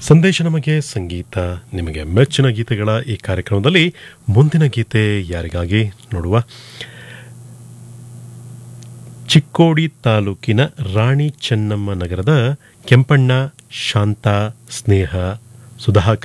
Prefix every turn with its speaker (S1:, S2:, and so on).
S1: ಸಂದೇಶ ನಮಗೆ ಸಂಗೀತ ನಿಮಗೆ ಮೆಚ್ಚಿನ ಗೀತೆಗಳ ಈ ಕಾರ್ಯಕ್ರಮದಲ್ಲಿ ಮುಂದಿನ ಗೀತೆ ಯಾರಿಗಾಗಿ ನೋಡುವ. ಚಿಕ್ಕೋಡಿ ತಾಲೂಕಿನ ರಾಣಿ ಚೆನ್ನಮ್ಮ ನಗರದ ಕೆಂಪಣ್ಣ, ಶಾಂತ, ಸ್ನೇಹ, ಸುಧಾಕರ್